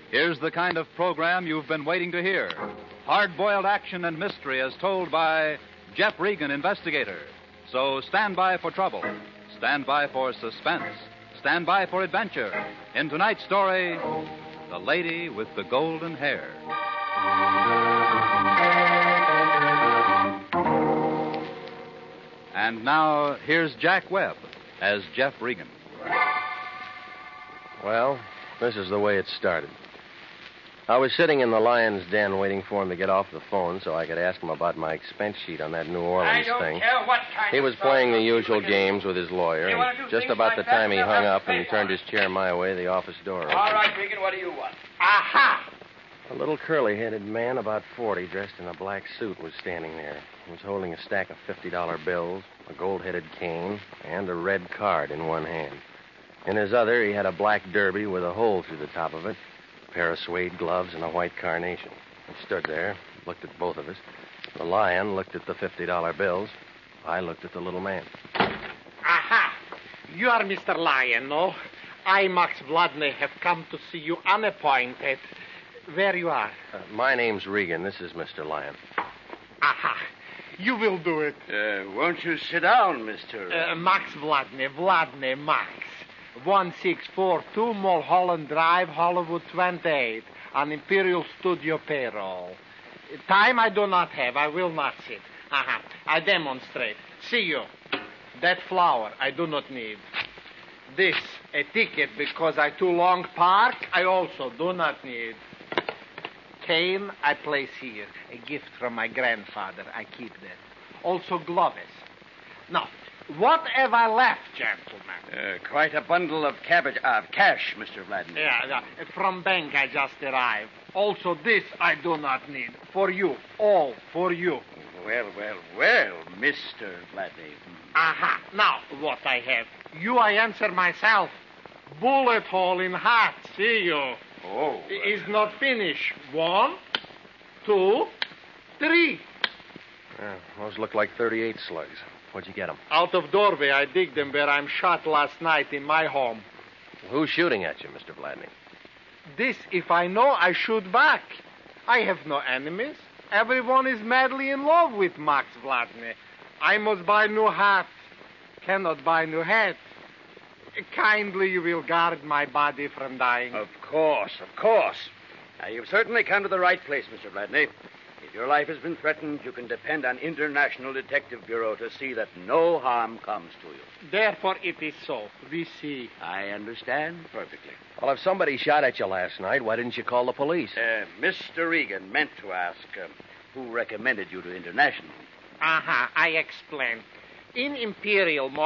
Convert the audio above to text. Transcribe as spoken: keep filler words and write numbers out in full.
Here's the kind of program you've been waiting to hear. Hard-boiled action and mystery as told by Jeff Regan, investigator. So stand by for trouble. Stand by for suspense. Stand by for adventure. In tonight's story, The Lady with the Golden Hair. And now, here's Jack Webb as Jeff Regan. Well, this is the way it started. I was sitting in the lion's den waiting for him to get off the phone so I could ask him about my expense sheet on that New Orleans I don't thing. care what kind He of was stuff playing the you usual do. games with his lawyer, You wanna and do just things about like the that, time he you'll hung have up to and pay turned for his chair my way, the office door opened. All right, Regan, what do you want? Aha! A little curly-headed man, about forty, dressed in a black suit, was standing there. He was holding a stack of fifty-dollar bills, a gold-headed cane, and a red card in one hand. In his other, he had a black derby with a hole through the top of it, a pair of suede gloves, and a white carnation. He stood there, looked at both of us. The lion looked at the fifty-dollar bills. I looked at the little man. Aha! You are Mister Lion, no? I, Max Vladney, have come to see you unappointed. Where you are? Uh, my name's Regan. This is Mister Lion. Aha! You will do it. Uh, won't you sit down, Mister Uh, Max Vladney, Vladney, Max. one six four two Mulholland Drive, Hollywood twenty-eight, on Imperial Studio payroll. Time I do not have. I will not sit. Aha. I demonstrate. See you. That flower I do not need. This, a ticket because I too long park, I also do not need. Cane I place here. A gift from my grandfather. I keep that. Also gloves. Now, what have I left, gentlemen? Uh, quite a bundle of cabbage, uh, cash, Mister Vladimir. Yeah, yeah. From bank I just arrived. Also this I do not need. For you. All for you. Well, well, well, Mister Vladimir. Aha. Now, what I have. You I answer myself. Bullet hole in hat. See you. Oh. Is not finished. One, two, three. Yeah, those look like thirty-eight slugs. Where'd you get them? Out of doorway, I dig them where I'm shot last night in my home. Who's shooting at you, Mister Vladney? This, if I know, I shoot back. I have no enemies. Everyone is madly in love with Max Vladney. I must buy new hat. Cannot buy new hat. Kindly you will guard my body from dying. Of course, of course. Now, you've certainly come to the right place, Mister Vladney. If your life has been threatened, you can depend on International Detective Bureau to see that no harm comes to you. Therefore it is so. We see. I understand perfectly. Well, if somebody shot at you last night, why didn't you call the police? Uh, Mister Regan meant to ask uh, who recommended you to International. Aha, I explain. In Imperial